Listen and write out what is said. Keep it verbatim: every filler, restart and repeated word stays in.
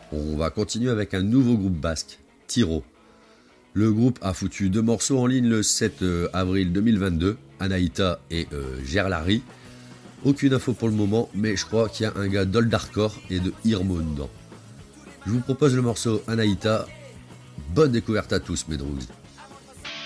On va continuer avec un nouveau groupe basque, Tiro. Le groupe a foutu deux morceaux en ligne le sept avril deux mille vingt-deux, Anaïta et euh, Gerlari. Aucune info pour le moment, mais je crois qu'il y a un gars d'Oldarkor et de Irmo dedans. Je vous propose le morceau Anaïta. Bonne découverte à tous, mes droogs.